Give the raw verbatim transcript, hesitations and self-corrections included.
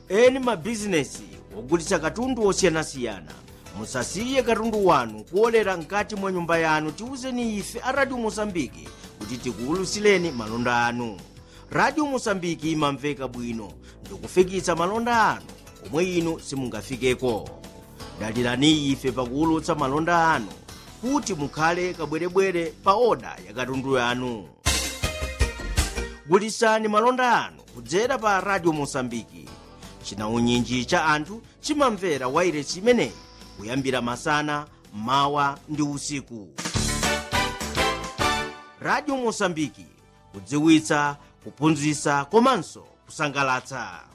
eni mabizinesi ogulitsa katundu osiyanasiyana musasiye katundu wanu kuolera mkati mwa nyumba yanu. Tiwuzeni ife a Radio Mosambiki kuti tikuwulutsireni malonda anu. Radio Mosambiki imamveka bwino ndikufikitsa malonda anu omwe inu simungafikeko. Dalirani ife pakuwulutsa malonda anu kuti mukhale kabwerebwere pa oda ya katundu yanu. Gulitsani malonda anu kudzera pa Radio Mosambiki. Chinaunyinji cha anthu chimamvera wailesi imeneyi kuyambira masana, mawa ndi usiku. Radio Mosambiki, kudziwitsa, kuphunzitsa komanso kusangalatsa.